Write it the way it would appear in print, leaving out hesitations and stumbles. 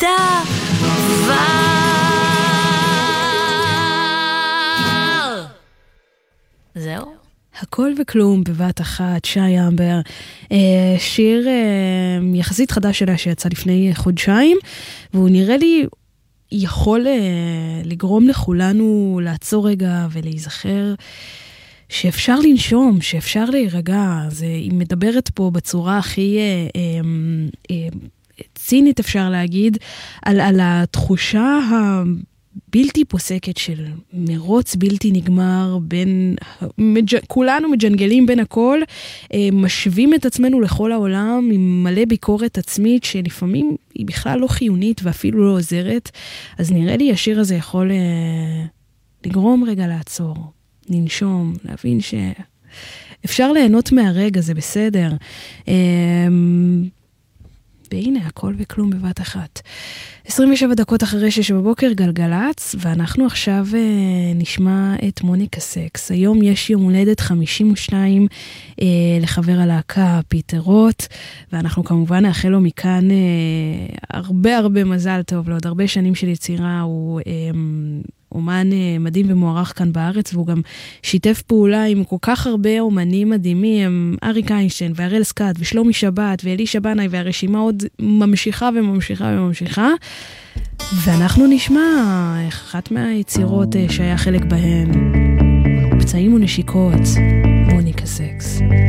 זהו? הכל וכלום בבת אחת, שי אמבר, שיר יחסית חדש שלה שיצא לפני חודשיים, והוא נראה לי יכול לגרום לכולנו לעצור רגע ולהיזכר שאפשר לנשום, שאפשר להירגע. היא מדברת פה בצורה הכי צינית אפשר להגיד, על התחושה בלתי פוסקת של מרוץ בלתי נגמר בין, כולנו מג'נגלים בין הכל, משווים את עצמנו לכל העולם עם מלא ביקורת עצמית שלפעמים היא בכלל לא חיונית ואפילו לא עוזרת. אז נראה לי השיר הזה יכול לגרום רגע לעצור, לנשום, להבין שאפשר ליהנות מהרגע, זה בסדר. והנה, הכל וכלום בבת אחת. 27 דקות אחרי 6 בבוקר, גלגלץ, ואנחנו עכשיו נשמע את מוניקה סקס. היום יש יום הולדת 52 לחבר הלהקה פיטר רוט, ואנחנו כמובן נאחל לו מכאן הרבה מזל טוב, לעוד הרבה שנים של יצירה. הוא אומן מדהים ומוערך כאן בארץ, והוא גם שיתף פעולה עם כל כך הרבה אומנים מדהימים, אריק איינשטיין והראל סקאט ושלומי שבת ואלישע בנאי, והרשימה עוד ממשיכה וממשיכה וממשיכה. ואנחנו נשמע אחת מהיצירות שהיה חלק בהן, פצעים ונשיקות, מוניקה סקס.